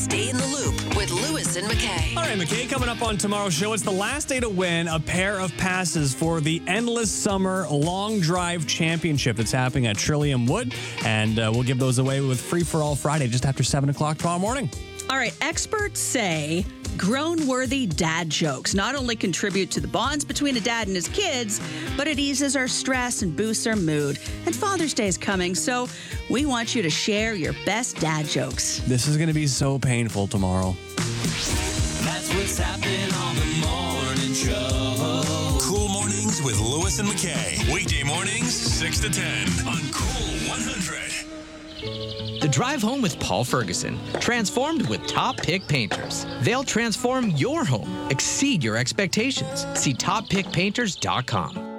Stay in the loop with Lewis and McKay. All right, McKay, coming up on tomorrow's show, it's the last day to win a pair of passes for the Endless Summer Long Drive Championship that's happening at Trillium Wood. And we'll give those away with Free for All Friday just after 7 o'clock tomorrow morning. All right, experts say grown-worthy dad jokes not only contribute to the bonds between a dad and his kids, but it eases our stress and boosts our mood. And Father's Day is coming, so we want you to share your best dad jokes. This is going to be so painful tomorrow. That's what's happening on the morning show. Cool Mornings with Lewis and McKay. Weekday mornings, 6 to 10 on Cool 100. The Drive Home with Paul Ferguson, transformed with Top Pick Painters. They'll transform your home, exceed your expectations. See toppickpainters.com.